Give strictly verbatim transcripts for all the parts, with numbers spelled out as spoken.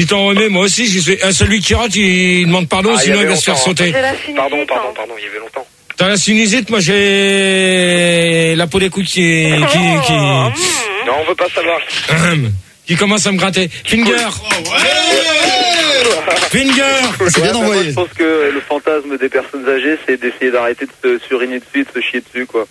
Si t'en remets, moi aussi, je suis, ah, celui qui rate, il demande pardon, Ah, sinon il va longtemps, se faire hein. sauter. Pardon, pardon, pardon, il y avait longtemps. T'as la sinusite, moi j'ai la peau des couilles qui, qui, qui, Non, on veut pas savoir. qui commence à me gratter. Finger. Finger. C'est bien envoyé. Je pense que le fantasme des personnes âgées, c'est d'essayer d'arrêter de se suriner dessus, de se chier dessus, quoi.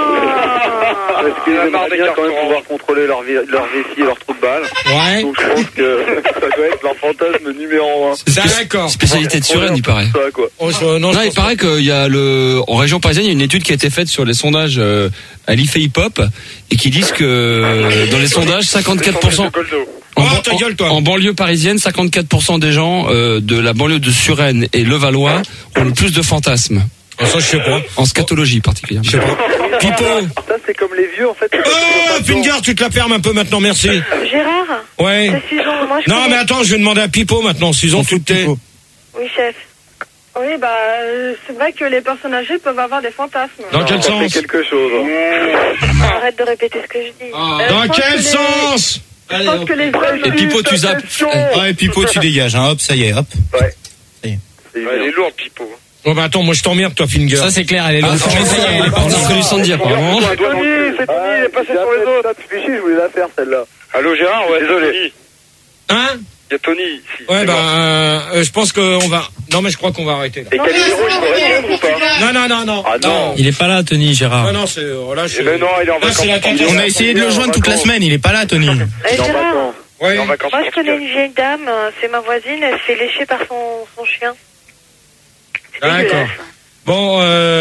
Parce qu'ils aimeraient bien quand même pouvoir contrôler leur, vie- leur vessie et leur trou de balle. Ouais. Donc je pense que ça doit être leur fantasme numéro un. D'accord. Spécialité de Suresnes, il paraît. Ça, quoi. Oh, je- non, Non, je il pense paraît qu'il y a le, en région parisienne, il y a une étude qui a été faite sur les sondages euh, à l'I F E Hip Hop et qui disent que euh, dans les sondages, cinquante-quatre pour cent en, Oh, ban- ta gueule, toi. en, en banlieue parisienne, cinquante-quatre pour cent des gens euh, de la banlieue de Suresnes et Levallois ont le plus de fantasmes. pas. Ça, je sais pas. En scatologie particulièrement. Je sais pas. Pipo. Ça, c'est comme les vieux, en fait. Oh, Finger, tu te la fermes un peu maintenant, merci. Gérard, Ouais. c'est Susan. Moi, je Non, connais- mais attends, je vais demander à Pipo maintenant, s'ils ont toutes tes... Oui, chef. Oui, bah, euh, c'est vrai que les personnes âgées peuvent avoir des fantasmes. Dans quel Ça fait sens? quelque chose. Arrête de répéter ce que je dis. Euh, Dans je pense quel que les- sens? Je pense que les Et Pipo, tu zappes. Ouais, Pipo, tu dégages, hein, hop, ça y est, hop. Ouais. Ça y est. C'est Ouais, elle est lourde, Pipo. Oh, bah attends, moi je t'emmerde, toi, Finger. Ça c'est clair, elle est Ah, lourde. franchement, Ça y est, elle est on a partie. reconnu Sandy apparemment. C'est Tony, c'est Tony, il est passé sur les autres. Fichi, je voulais la faire, celle-là. Allô, Gérard? Ouais, Désolé. Tony. Hein? Il y a Tony ici. Ouais, C'est bah, mort. euh, je pense qu'on va... Non, mais je crois qu'on va arrêter, là. Et Calimero, il peut répondre ou pas? Non, non, non, non. Ah non. Il est pas là, Tony, Gérard. Non, non, c'est... oh, là, je... Eh ben non, il est en Là, vacances. c'est la catastrophe. On a essayé de le joindre toute la semaine, il est pas là, Tony. Eh, Il est en Gérard, vacances. Il est en Ouais. vacances. moi, je connais Portugal. une vieille dame, euh, c'est ma voisine, elle se fait lécher par son, son chien. C'est D'accord. dégueulasse. Bon,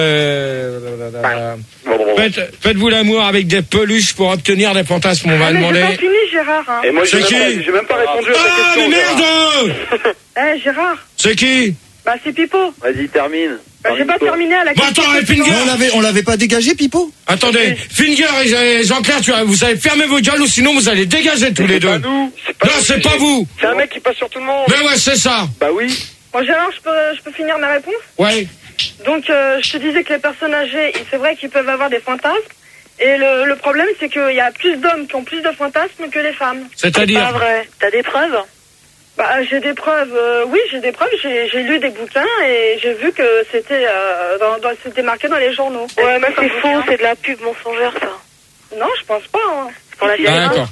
euh... Bon, bon, bon. Faites, faites-vous l'amour avec des peluches pour obtenir des fantasmes, on va Ah, mais demander... j'ai pas fini, Gérard. Hein. Et moi, j'ai C'est même, qui pas- j'ai même pas répondu à ta Ah, question. mais Gérard. merde! Eh, Gérard, C'est qui? bah, c'est Pipo. Vas-y, termine. Bah, j'ai pas Termine, terminé à la Bon, question. attends, eh, Finger. On l'avait, on l'avait pas dégagé, Pipo? Attendez, Finger et Jean-Claire, tu, vous allez fermer vos gueules ou sinon vous allez dégager tous les C'est deux. pas nous. C'est pas Non, nous, c'est pas vous. C'est un mec qui passe sur tout le monde. Mais ouais, c'est ça. Bah oui. Bon, Gérard, je peux, je peux finir ma réponse? Ouais. Donc, euh, je te disais que les personnes âgées, c'est vrai qu'ils peuvent avoir des fantasmes. Et le, le problème, c'est qu'il y a plus d'hommes qui ont plus de fantasmes que les femmes. C'est pas C'est-à-dire... vrai. T'as des preuves? Bah, j'ai des preuves. euh, oui, j'ai des preuves. J'ai, j'ai lu des bouquins et j'ai vu que c'était, euh, dans, dans- c'était marqué dans les journaux. Ouais, mais c'est faux. C'est de la pub mensongère, ça. Non, je pense pas. Hein. C'est pour la Ah, d'accord.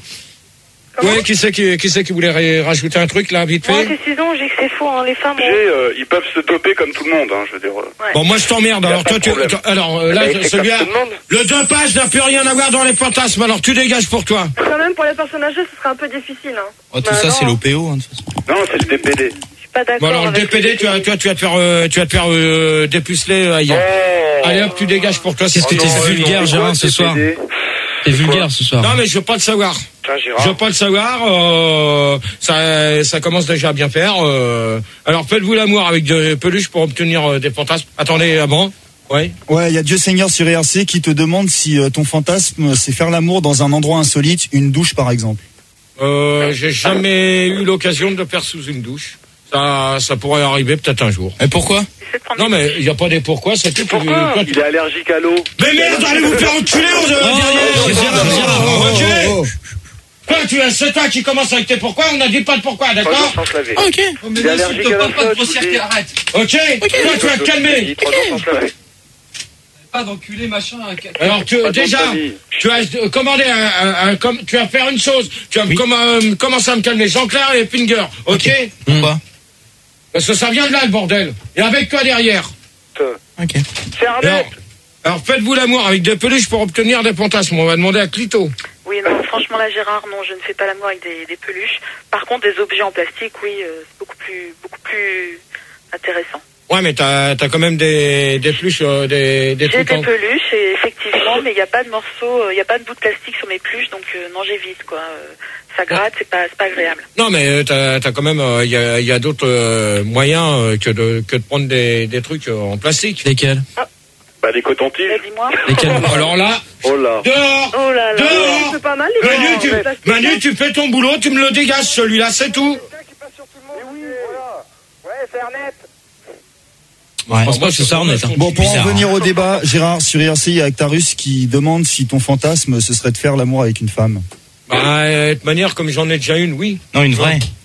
Ouais, qui c'est qui, qui c'est qui voulait ra- rajouter un truc là, vite Moi, fait? c'est Susan, j'ai que c'est faux. Hein. Les femmes. J'ai, euh, ils peuvent se doper comme tout le monde, hein, je veux dire. euh. Bon, moi je t'emmerde. Y a Alors pas toi, de tu, problème. tu- alors euh, là, Bah, c'est celui-là, comme tout le monde. le dopage n'a plus rien à voir dans les fantasmes. Alors tu dégages pour toi. Quand même, pour les personnes âgées, ce serait un peu difficile. Hein. Oh, tout Bah, ça, non. c'est l'O P O, hein, de toute façon. Non, c'est le D P D. Je suis pas d'accord. Bon alors le avec D P D, les- tu vas, tu vas, tu vas te faire, euh, tu vas te faire euh, dépuceler euh, ailleurs. Oh. Allez hop, tu dégages pour toi. Qu'est-ce que c'est t'es tout. vulgaire, Gérard, ce soir? T'es vulgaire ce soir. Non mais je veux pas le savoir. Tiens, Je Gérard. veux pas le savoir. Euh, ça, ça commence déjà à bien faire. Euh, alors faites-vous l'amour avec des peluches pour obtenir euh, des fantasmes. Attendez, avant. Ouais. Ouais, il y a Dieu Seigneur sur R C qui te demande si euh, ton fantasme, c'est faire l'amour dans un endroit insolite, une douche par exemple. Euh, j'ai jamais eu l'occasion de le faire sous une douche. Ça, ça pourrait arriver peut-être un jour. Et pourquoi? Non mais il y a pas des pourquoi. C'est tout. Pourquoi Toi, Il est allergique à l'eau. Mais merde, allez vous faire enculer au derrière. Gérard, Gérard, Oh, Ok. oh, oh. Toi, tu es, c'est toi qui commence avec tes pourquoi. On n'a dit pas de pourquoi, Trois jours d'accord? sans se laver. Ok. Il est allergique à la flotte. je vous dis. Ok. Toi, tu vas te calmer. Il dit trois jours sans se laver. Pas d'enculé machin. Alors tu, Pas de déjà, famille. tu as euh, commandé un, un, un- comme, tu vas faire une chose. Tu vas comm- euh, commencer à me calmer. Jean-Claire et Finger, ok? Pourquoi? Parce que ça vient de là le bordel. Et avec quoi derrière? Ok. C'est Alors, Arnett. alors faites-vous l'amour avec des peluches pour obtenir des fantasmes. On va demander à Clito. Oui, non, franchement, là, Gérard, non, je ne fais pas l'amour avec des, des peluches. Par contre, des objets en plastique, oui, euh, c'est beaucoup plus, beaucoup plus intéressant. Ouais, mais t'as, t'as quand même des, des peluches, euh, des, des J'ai trucs des en... peluches, et effectivement, mais il n'y a pas de morceaux, il n'y a pas de bout de plastique sur mes peluches, donc euh, non, j'évite, quoi. Euh, ça gratte, c'est pas, c'est pas agréable. Non, mais euh, t'as, t'as quand même, il y a, y a d'autres euh, moyens euh, que de, que de prendre des, des trucs euh, en plastique. Lesquels? Bah, des cotons-tiges. Eh, dis-moi. Lesquels? Alors là, Oh là. dehors. Oh là là. Dehors. C'est pas mal, les Manu, gars, tu, en plastique. Manu, tu fais ton boulot, tu me le dégages celui-là, c'est tout. Ouais, c'est Arnett. Ouais, je pense pas que c'est ça, honnête. hein. Bon, pour en Bizarre, revenir hein. au débat, Gérard, sur R C, il y a Actarus qui demande si ton fantasme, ce serait de faire l'amour avec une femme. Bah, de toute manière, comme j'en ai déjà une, oui. Non, une vraie.